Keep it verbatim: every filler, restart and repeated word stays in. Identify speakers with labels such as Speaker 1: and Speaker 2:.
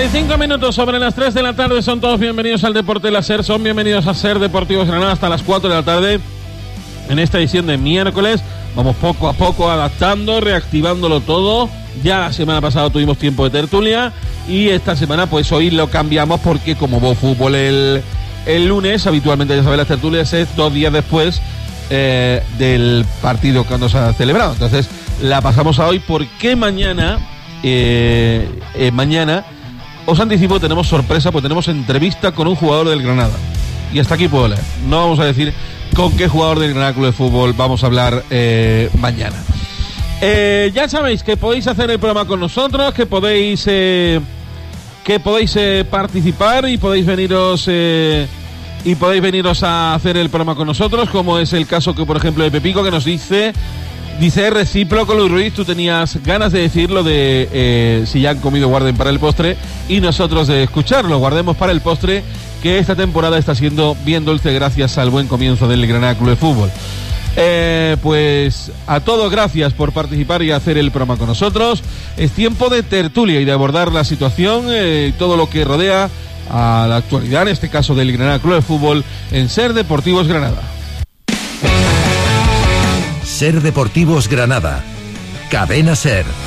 Speaker 1: veinticinco minutos sobre las tres de la tarde. Son todos bienvenidos al Deporte Láser. Son bienvenidos a Ser Deportivos Granada hasta las cuatro de la tarde. En esta edición de miércoles vamos poco a poco adaptando, reactivándolo todo. Ya la semana pasada tuvimos tiempo de tertulia y esta semana pues hoy lo cambiamos porque como hubo fútbol el, el lunes, habitualmente ya sabéis las tertulias es dos días después eh, del partido cuando se ha celebrado. Entonces la pasamos a hoy porque mañana, eh, eh, mañana, os anticipo, tenemos sorpresa, pues tenemos entrevista con un jugador del Granada. Y hasta aquí puedo leer. No vamos a decir con qué jugador del Granada Club de Fútbol vamos a hablar eh, mañana. Eh, ya sabéis que podéis hacer el programa con nosotros, que podéis eh, que podéis eh, participar y podéis veniros eh, y podéis veniros a hacer el programa con nosotros, como es el caso que por ejemplo de Pepico, que nos dice dice recíproco Luis Ruiz, tú tenías ganas de decirlo de eh, si ya han comido guarden para el postre y nosotros de escucharlo, guardemos para el postre, que esta temporada está siendo bien dulce gracias al buen comienzo del Granada Club de Fútbol. Eh, pues a todos gracias por participar y hacer el programa con nosotros. Es tiempo de tertulia y de abordar la situación y eh, todo lo que rodea a la actualidad, en este caso del Granada Club de Fútbol, en Ser Deportivos Granada.
Speaker 2: Ser Deportivos Granada. Cadena Ser.